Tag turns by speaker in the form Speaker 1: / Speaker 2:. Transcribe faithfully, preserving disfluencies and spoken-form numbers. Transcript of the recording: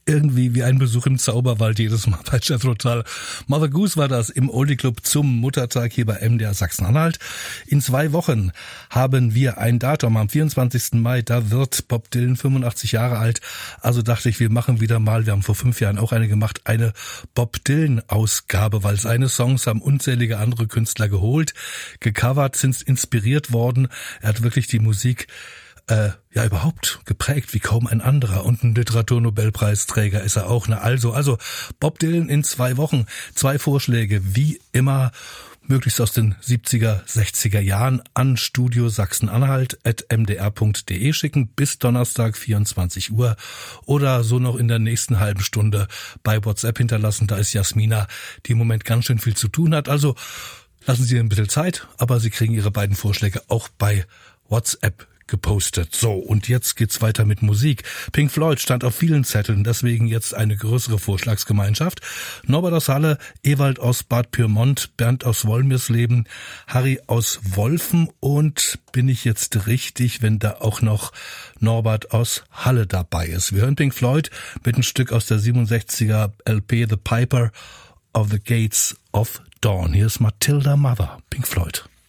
Speaker 1: irgendwie wie ein Besuch im Zauberwald jedes Mal bei Jethro Tull. Mother Goose war das im Oldie Club zum Muttertag hier bei M D R Sachsen-Anhalt. In zwei Wochen haben wir ein Datum am vierundzwanzigsten Mai, da wird Bob Dylan fünfundachtzig Jahre alt. Also dachte ich, wir machen wieder mal, wir haben vor fünf Jahren auch eine gemacht, eine Bob Dylan-Ausgabe, weil seine Songs haben unzählige andere Künstler geholt, gecovert, sind inspiriert worden. Er hat wirklich die Musik Äh, ja, überhaupt geprägt wie kaum ein anderer. Und ein Literaturnobelpreisträger ist er auch. Ne? Also, also Bob Dylan in zwei Wochen. Zwei Vorschläge, wie immer, möglichst aus den siebziger, sechziger Jahren an studio sachsen-anhalt at m d r punkt d e schicken bis Donnerstag vierundzwanzig Uhr oder so noch in der nächsten halben Stunde bei WhatsApp hinterlassen. Da ist Jasmina, die im Moment ganz schön viel zu tun hat. Also lassen Sie ein bisschen Zeit, aber Sie kriegen Ihre beiden Vorschläge auch bei WhatsApp gepostet. So, und jetzt geht's weiter mit Musik. Pink Floyd stand auf vielen Zetteln, deswegen jetzt eine größere Vorschlagsgemeinschaft. Norbert aus Halle, Ewald aus Bad Pyrmont, Bernd aus Wolmirsleben, Harry aus Wolfen und bin ich jetzt richtig, wenn da auch noch Norbert aus Halle dabei ist. Wir hören Pink Floyd mit einem Stück aus der siebenundsechziger L P The Piper of the Gates of Dawn. Hier ist Matilda Mother, Pink Floyd.